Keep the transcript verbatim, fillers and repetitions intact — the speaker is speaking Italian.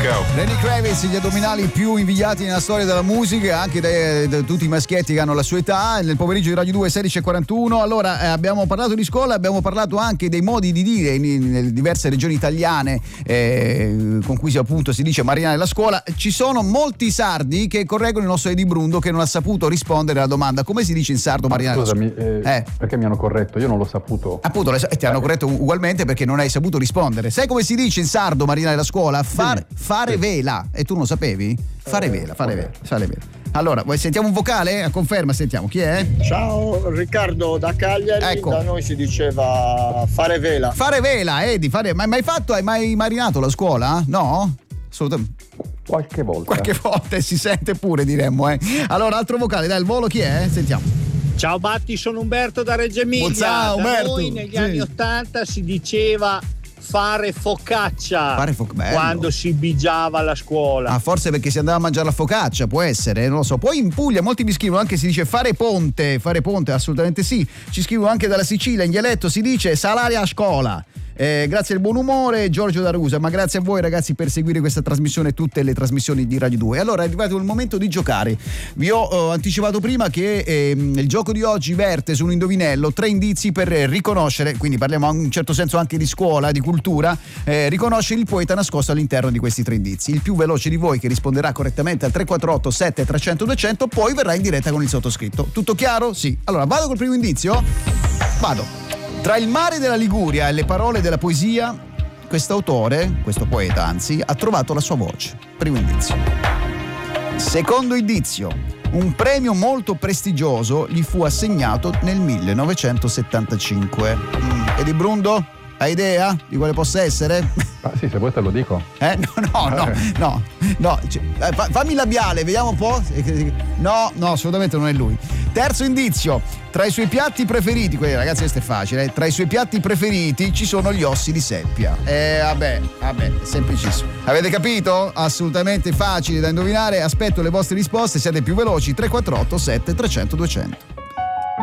go. Lenny Kravitz, gli addominali più invidiati nella storia della musica, anche da, da tutti i maschietti che hanno la sua età. Nel pomeriggio di Radio due sedici e quarantuno. Allora, eh, abbiamo parlato di scuola, abbiamo parlato anche dei modi di dire in, nelle diverse regioni italiane eh, con cui si, appunto si dice marinare la scuola. Ci sono molti sardi che correggono il nostro Eddie Brundo, che non ha saputo rispondere alla domanda: come si dice in sardo marinare la scuola? Eh, eh. Perché mi hanno corretto? Io non l'ho saputo. Appunto, e ti hanno corretto ugualmente perché non hai saputo rispondere. Sai come si dice in sardo marinare la scuola? Far, fare sì. vela. E tu non lo sapevi? Fare eh, vela, fare okay. vela, fare vela. Allora, sentiamo un vocale? A conferma, sentiamo. Chi è? Ciao, Riccardo da Cagliari. Ecco. Da noi si diceva fare vela. Fare vela, Edi, fare... Ma hai mai fatto, hai mai marinato la scuola? No? Assolutamente. Qualche volta. Qualche volta, e si sente pure, diremmo, eh. Allora, altro vocale, dai, il volo chi è? Sentiamo. Ciao Batti, sono Umberto da Reggio Emilia. Ciao, da Umberto. noi negli sì. anni ottanta si diceva fare focaccia fare fo- quando si bigiava alla scuola. Ah, forse perché si andava a mangiare la focaccia, può essere, non lo so. Poi in Puglia molti mi scrivono anche, si dice fare ponte, fare ponte, assolutamente sì. Ci scrivono anche dalla Sicilia, in dialetto si dice salare a scuola. Eh, grazie al buon umore, Giorgio da Ragusa, ma grazie a voi ragazzi per seguire questa trasmissione e tutte le trasmissioni di Radio due. Allora è arrivato il momento di giocare. Vi ho eh, anticipato prima che eh, il gioco di oggi verte su un indovinello, tre indizi per riconoscere, quindi parliamo in un certo senso anche di scuola, di cultura, eh, riconoscere il poeta nascosto all'interno di questi tre indizi. Il più veloce di voi che risponderà correttamente al tre quattro otto sette tre zero zero due zero zero poi verrà in diretta con il sottoscritto. Tutto chiaro? Sì. Allora vado col primo indizio? Vado. Tra il mare della Liguria e le parole della poesia, quest'autore, questo poeta anzi, ha trovato la sua voce. Primo indizio. Secondo indizio, un premio molto prestigioso gli fu assegnato nel millenovecentosettantacinque. Mm. Eddie Brundo, hai idea di quale possa essere? Ah, sì, se vuoi te lo dico. Eh? No, no, no, no, no. Cioè, fammi il labiale, vediamo un po'. No, no, assolutamente non è lui. Terzo indizio, tra i suoi piatti preferiti, quelli ragazzi questo è facile, eh? Tra i suoi piatti preferiti ci sono gli ossi di seppia. Eh vabbè, vabbè, è semplicissimo. Avete capito? Assolutamente facile da indovinare. Aspetto le vostre risposte, siate più veloci. tre quattro otto sette tre zero zero due zero zero.